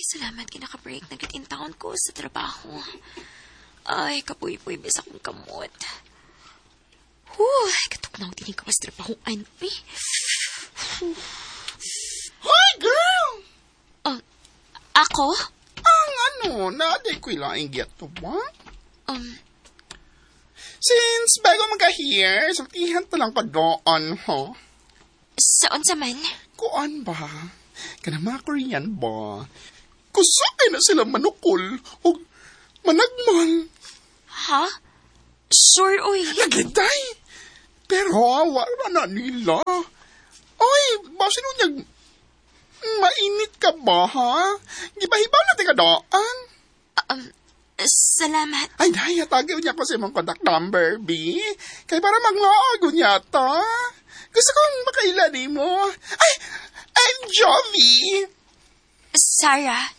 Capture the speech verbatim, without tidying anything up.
salamat kinaka-break na in town ko sa trabaho. Ay, kapuy-puy bis akong kamot. Huh, katok na ako tinig ka sa trabahoan, eh. Hi, girl! Uh, ako? Ang ano, naday ko ilaing get to ba? Um, Since bago magka-here, sultihan ta lang ka doon, ho? Saan sa man? Kuan ba? Kana mga Korean ba? Kusay na sila manukol o managmal. Ha? Sure, uy. Nagiday. Pero wala na nila. Ay, basi nun yung mainit ka ba, ha? Gibahibaw natin ka doon. Um, salamat. Ay, dahil tagaw niya ko sa imong contact number, B. Kaya para maglaog niya ta. Gusto kong makailani mo. Ay, I'm Jovi. Sarah.